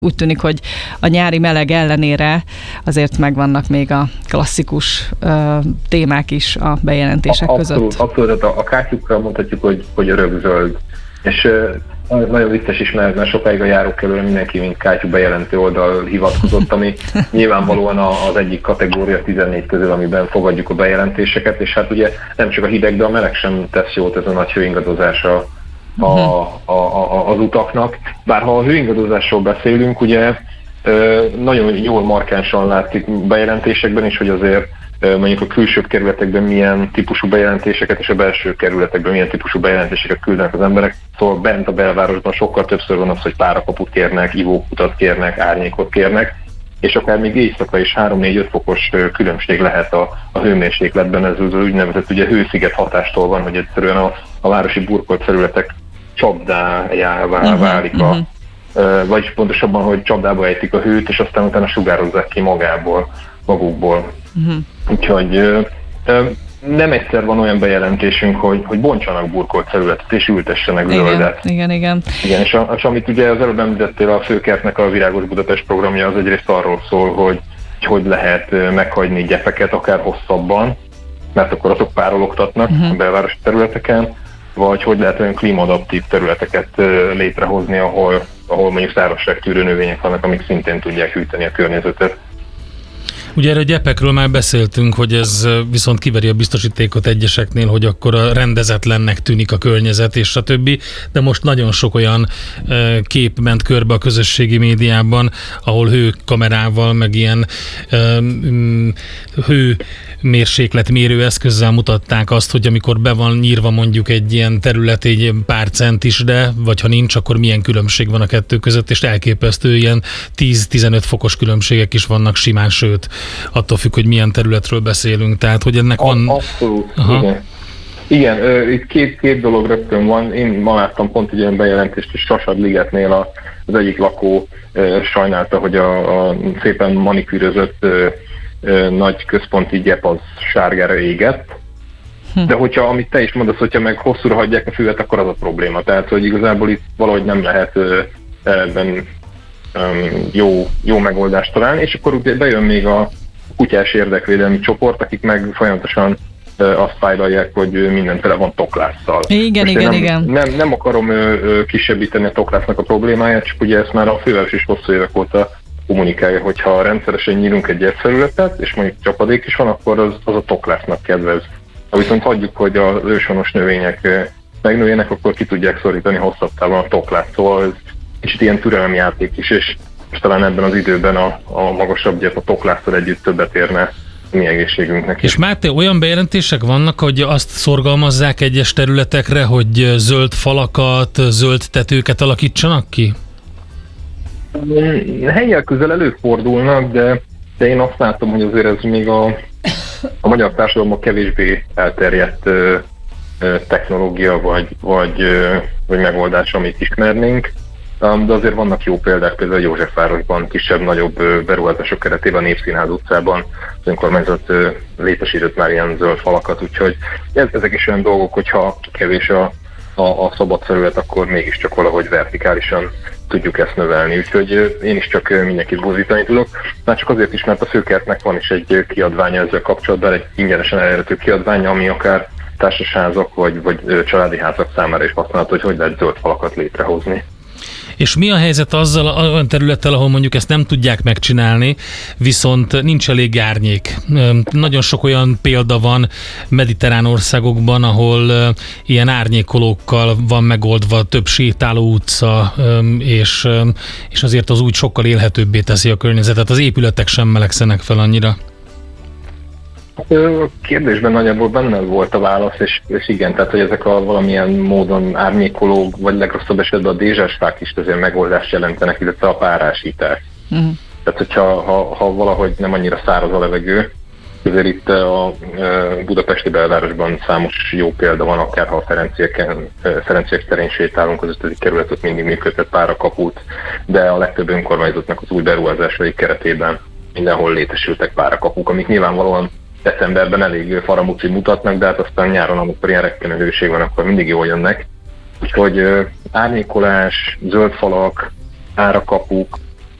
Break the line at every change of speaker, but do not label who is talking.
Úgy tűnik, hogy a nyári meleg ellenére azért megvannak még a klasszikus témák is a bejelentések között.
Abszolút, a kátyukra mondhatjuk, hogy örökzöld. És nagyon vicces is, mert sokáig a járókelőre mindenki, mint kátyú bejelentő oldal hivatkozott, ami nyilvánvalóan az egyik kategória 14 közül, amiben fogadjuk a bejelentéseket, és hát ugye nem csak a hideg, de a meleg sem tesz jót, ez a nagy hőingadozása az utaknak. Bár ha a hőingadozásról beszélünk, ugye nagyon jól markánsan látszik bejelentésekben is, hogy azért mondjuk a külső kerületekben milyen típusú bejelentéseket és a belső kerületekben milyen típusú bejelentéseket küldenek az emberek. Szóval bent a belvárosban sokkal többször van az, hogy párakaput kérnek, ivókutat kérnek, árnyékot kérnek, és akár még éjszaka is 3-4-5 fokos különbség lehet a hőmérsékletben. Ez az úgynevezett ugye hősziget hatástól van, hogy egyszerűen a városi burkolt területek csapdájává válik vagyis pontosabban, hogy csapdába ejtik a hőt, és aztán utána sugározzák ki magukból. Úgyhogy nem egyszer van olyan bejelentésünk, hogy bontsanak burkolt területet és ültessenek zöldet.
Igen.
És amit ugye az előbb említettél, a Főkertnek a Virágos Budapest programja az egyrészt arról szól, hogy lehet meghagyni gyepeket akár hosszabban, mert akkor azok párologtatnak a belvárosi területeken, vagy hogy lehet olyan klímaadaptív területeket létrehozni, ahol mondjuk szárazságtűrő növények vannak, amik szintén tudják hűteni a környezetet.
Ugye erre a gyepekről már beszéltünk, hogy ez viszont kiveri a biztosítékot egyeseknél, hogy akkor a rendezetlennek tűnik a környezet és a többi, de most nagyon sok olyan kép ment körbe a közösségi médiában, ahol hőkamerával, meg ilyen hőmérsékletmérő eszközzel mutatták azt, hogy amikor be van nyírva mondjuk egy ilyen terület egy pár centisre, vagy ha nincs, akkor milyen különbség van a kettő között, és elképesztő ilyen 10-15 fokos különbségek is vannak simán, sőt, attól függ, hogy milyen területről beszélünk, tehát hogy ennek van...
Abszolút, igen. Itt két dolog rögtön van. Én ma láttam pont egy ilyen bejelentést, és Sasad-ligetnél az egyik lakó sajnálta, hogy a szépen manikűrözött nagy központi gyep az sárgára égett, de hogyha, amit te is mondasz, hogyha meg hosszúra hagyják a füvet, akkor az a probléma. Tehát, hogy igazából itt valahogy nem lehet ebben jó megoldást találni, és akkor bejön még a kutyás érdekvédelmi csoport, akik meg folyamatosan azt fájlalják, hogy minden tele van toklásszal.
Igen.
Nem akarom kisebbíteni a toklásznak a problémáját, csak ugye ezt már a főváros is hosszú évek óta kommunikálja, hogyha rendszeresen nyírunk egy gyepfelületet, és mondjuk csapadék is van, akkor az a toklásznak kedvez. Ha viszont hagyjuk, hogy az őshonos növények megnőjenek, akkor ki tudják szorítani hosszabb távon a toklász. Szóval ez kicsit ilyen türelemjáték is, és talán ebben az időben a magasabb gyep a toklásszal együtt többet érne a mi egészségünknek.
És Máté, olyan bejelentések vannak, hogy azt szorgalmazzák egyes területekre, hogy zöld falakat, zöld tetőket alakítsanak ki?
Helyiek közel előfordulnak, de én azt látom, hogy azért ez még a magyar társadalomban kevésbé elterjedt technológia vagy megoldás, amit ismernénk. De azért vannak jó példák, például Józsefvárosban, kisebb-nagyobb beruházások keretében, a Népszínház utcában az önkormányzat létesített már ilyen zöld falakat, úgyhogy ezek is olyan dolgok, hogyha kevés a szabad felület, akkor mégiscsak valahogy vertikálisan tudjuk ezt növelni. Úgyhogy én is csak mindenkit buzdítani tudok. Már csak azért is, mert a Főkertnek van is egy kiadványa ezzel kapcsolatban, egy ingyenesen elérhető kiadványa, ami akár társasházak vagy családi házak számára is használható, hogy lehet zöld falakat létrehozni.
És mi a helyzet azzal olyan területtel, ahol mondjuk ezt nem tudják megcsinálni, viszont nincs elég árnyék? Nagyon sok olyan példa van mediterrán országokban, ahol ilyen árnyékolókkal van megoldva több sétáló utca, és azért az úgy sokkal élhetőbbé teszi a környezetet. Az épületek sem melegszenek fel annyira.
A kérdésben nagyjából benne volt a válasz, és igen, tehát hogy ezek a valamilyen módon árnyékoló, vagy legrosszabb esetben a dézsásfák is azért megoldást jelentenek, illetve a párásítás. Tehát hogyha valahogy nem annyira száraz a levegő, azért itt a budapesti belvárosban számos jó példa van, akár ha a Ferenciek terén sétálunk, az 5. kerület ott mindig működtet párakaput, de a legtöbb önkormányzatnak az új beruházásai keretében mindenhol létesültek párakapuk, amik nyilvánvalóan decemberben elég faramúci mutatnak, de hát aztán nyáron, amikor ilyen rekkenő hőség van, akkor mindig jól jönnek. Úgyhogy árnyékolás, zöld falak, árakapuk,